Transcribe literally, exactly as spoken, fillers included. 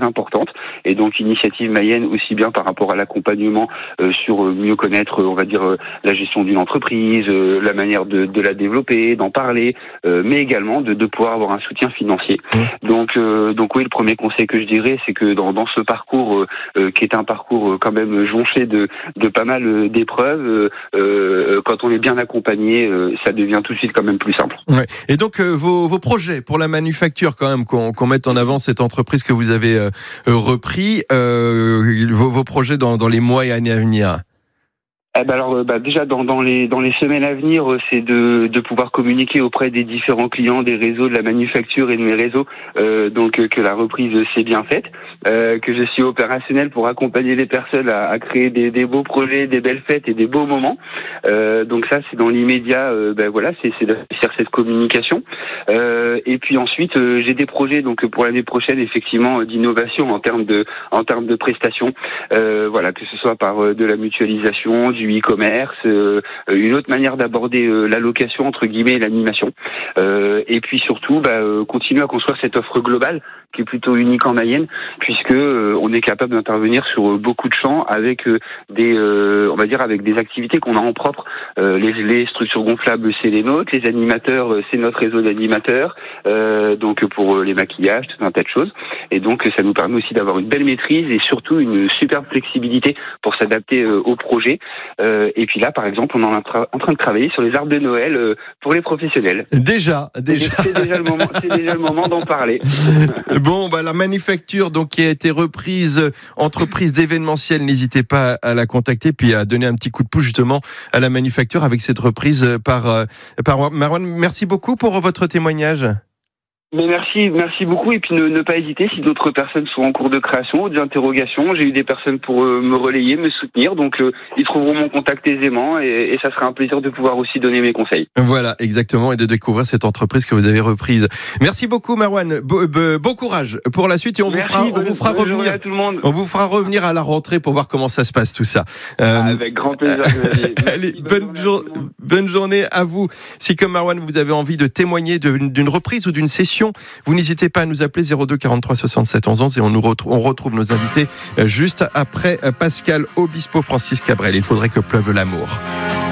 très importante. Et donc Initiative Mayenne, aussi bien par rapport à l'accompagnement euh, sur euh, mieux connaître, euh, on va dire, euh, la gestion d'une entreprise, euh, la manière de, de la développer, d'en parler, euh, mais également de, de pouvoir avoir un soutien financier. Mmh. Donc, euh, donc oui, le premier conseil que je dirais, c'est que dans, dans ce parcours, euh, euh, qui est un parcours euh, quand même jonché de, de pas mal euh, d'épreuves, euh, euh, quand on est bien accompagné, euh, ça devient tout de suite quand même plus simple. Ouais. Et donc euh, vos, vos projets pour la manufacture, quand même, qu'on, qu'on mette en avant cette entreprise que vous avez euh, repris, euh, vos, vos projets dans, dans les mois et années à venir. Eh ben alors, bah déjà dans, dans les dans les semaines à venir, c'est de de pouvoir communiquer auprès des différents clients des réseaux de la manufacture et de mes réseaux, euh, donc que la reprise s'est bien faite, euh, que je suis opérationnel pour accompagner les personnes à, à créer des, des beaux projets, des belles fêtes et des beaux moments. Euh, donc ça, c'est dans l'immédiat. Euh, ben voilà, c'est c'est de faire cette communication. Euh, et puis ensuite, euh, j'ai des projets donc pour l'année prochaine, effectivement, d'innovation en termes de en termes de prestations. Euh, voilà, que ce soit par euh, de la mutualisation, du e-commerce, euh, une autre manière d'aborder euh, l'allocation entre guillemets et l'animation, euh, et puis surtout bah, euh, continuer à construire cette offre globale qui est plutôt unique en Mayenne, puisque euh, on est capable d'intervenir sur euh, beaucoup de champs avec euh, des, euh, on va dire avec des activités qu'on a en propre. Euh, les, les structures gonflables, c'est les nôtres, les animateurs, euh, c'est notre réseau d'animateurs, euh, donc pour euh, les maquillages, tout un tas de choses. Et donc ça nous permet aussi d'avoir une belle maîtrise et surtout une superbe flexibilité pour s'adapter euh, au projet. Euh, et puis là, par exemple, on est en, tra- en train de travailler sur les arbres de Noël euh, pour les professionnels. Déjà, déjà. C'est, c'est déjà le moment, c'est déjà le moment d'en parler. Bon, bah la manufacture donc qui a été reprise, entreprise d'événementiel, n'hésitez pas à la contacter puis à donner un petit coup de pouce justement à la manufacture avec cette reprise par par Marouane. Merci beaucoup pour votre témoignage. Mais merci, merci beaucoup, et puis ne, ne pas hésiter si d'autres personnes sont en cours de création ou des interrogations. J'ai eu des personnes pour euh, me relayer, me soutenir, donc euh, ils trouveront mon contact aisément et, et ça sera un plaisir de pouvoir aussi donner mes conseils. Voilà, exactement, et de découvrir cette entreprise que vous avez reprise. Merci beaucoup, Marouane. Bo, bo, bon courage pour la suite et on merci, vous fera, bonne, on vous fera revenir. À tout le monde. On vous fera revenir à la rentrée pour voir comment ça se passe tout ça. Euh, Avec grand plaisir. Allez, bonne, bonne, jour, bonne journée à vous. Si comme Marouane, vous avez envie de témoigner d'une, d'une reprise ou d'une session, vous n'hésitez pas à nous appeler zéro deux quarante-trois soixante-sept onze onze et on nous retrouve, on retrouve nos invités juste après Pascal Obispo, Francis Cabrel. Il faudrait que pleuve l'amour.